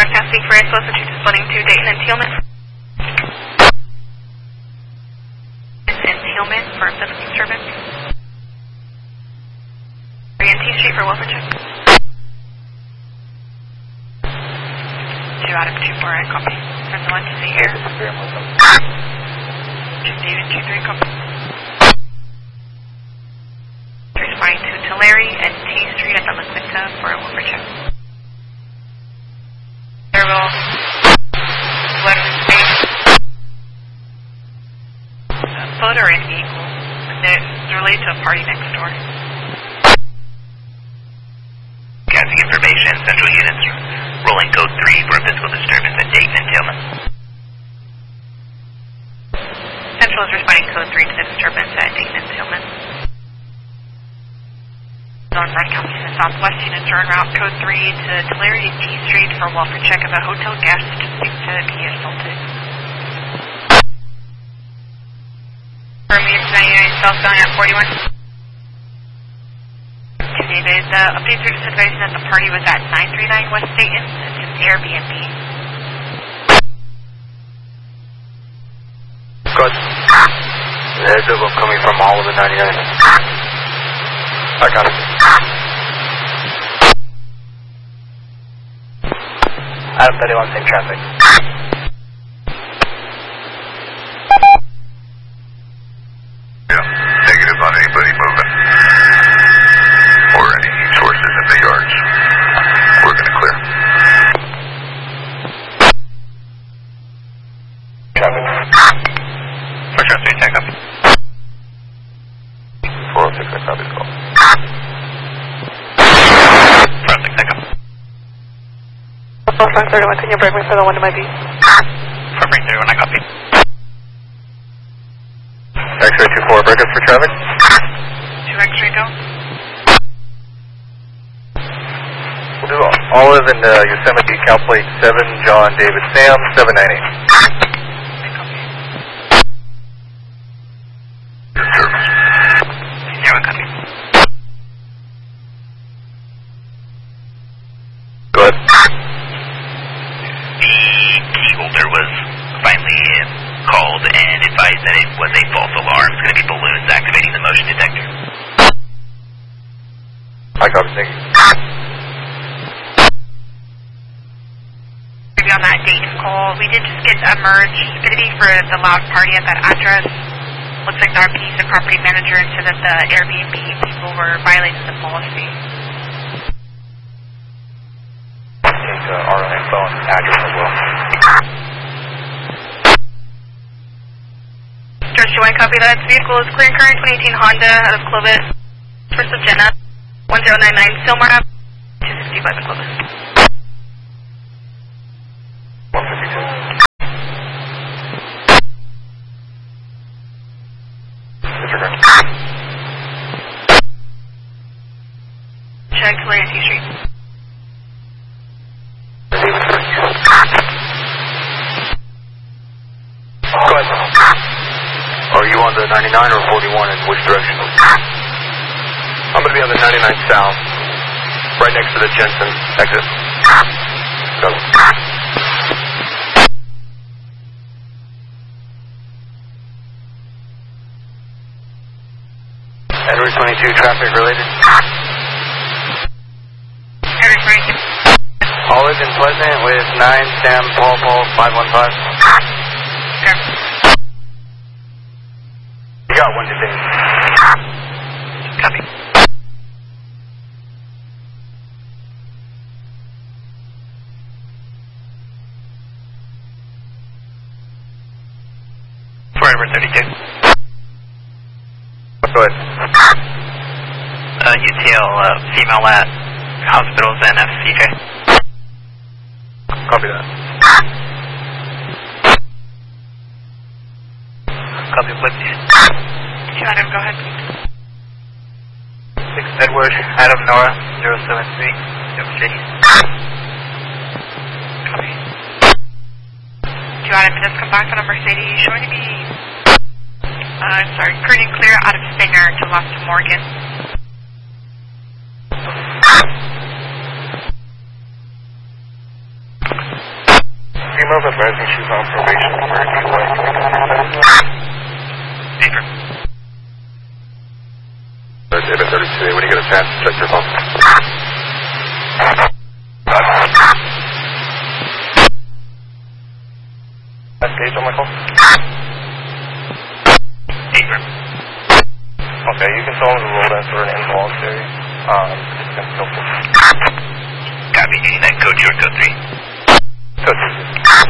Broadcasting for ASO, Massachusetts, running to Dayton and Tealman. And Tealman for physical disturbance. 3 and T Street for welfare check. 2 out of 2 for a copy. From the 1 to the air. David 2-3 copy. 3 responding to Tulare and T Street at the La Quinta for a welfare check. Airwell, letter of space, photo or an equal. They're related to a party next door. Casting information, central units rolling code 3 for a physical disturbance at Dayton and Tillman. Central is responding code 3 to the disturbance at Dayton and Tillman. Northbound County to the southwest units are en route code 3 to Tulare and T Street for welfare check of a hotel guest suspected to be assaulted. From units 99 southbound at 41. To David, the updates are just advising that the party was at 939 West Dayton. It's an Airbnb. Good. Heads up, I'm coming from all of the 99. I got it. Adam 31, same traffic. Yeah, negative on anybody moving. Or any sources in the yards. We're going to clear. Traffic. For traffic, check up. 406, I copy the call. Traffic, check up. 31, can you break me for the one to my B? For break 31, I copy. X-ray 24, break up for traffic. 2 X-ray go. We'll do Olive and Yosemite, Cal Plate 7, John, David, Sam, 798. Zero, copy. Go ahead. The key holder was finally called and advised that it was a false alarm. It's going to be balloons activating the motion detector. I copy, thank you. On that Dayton call, we did just get a merge. It's going to be for the loud party at that address. Looks like the RP's the property manager and said that the Airbnb people were violating the policy. Take our info and address as well. George, do you want to copy that? This vehicle is clear and current 2018 Honda out of Clovis. First of Jenna, 1099 Silmar Ave, 265 at Clovis. 152. Disregard. Check Tulare and T Street. David, go ahead. Are you on the 99 or 41 in which direction? I'm going to be on the 99 south, right next to the Jensen exit. Go. Edward 22, traffic related. Edward 22. Olive and Pleasant with 9, Sam, Paul, 515. Sure. You got one today. Copy. Forever 32. Go ahead. UTL, female at hospitals and FCJ. Copy that. Copy, please. Adam, go ahead. 6 Edward, Adam Nora, 073, Mercedes. Copy. Do you want him to just come back on a Mercedes showing to be, green and clear out of Stinger to Lofton Morgan. female's advising she's on probation for DUI. Paper. David 32, when you get a chance, check your phone. That's Gage on my phone. Paper. Okay, you can tell him to roll that for an involuntary. Copy, 89, code short, code 3. Code 3.